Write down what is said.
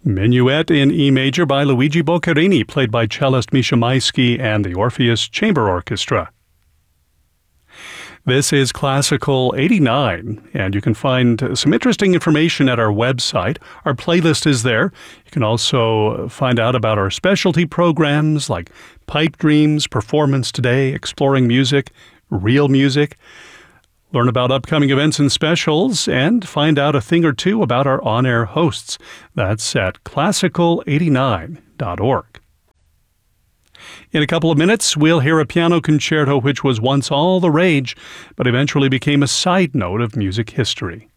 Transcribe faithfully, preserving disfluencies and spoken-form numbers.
Minuet in E major by Luigi Boccherini, played by cellist Misha Maisky and the Orpheus Chamber Orchestra. This is Classical eighty-nine, and you can find some interesting information at our website. Our playlist is there. You can also find out about our specialty programs like Pipe Dreams, Performance Today, Exploring Music, Real Music. Learn about upcoming events and specials, and find out a thing or two about our on-air hosts. That's at classical eighty-nine dot org. In a couple of minutes, we'll hear a piano concerto which was once all the rage, but eventually became a side note of music history.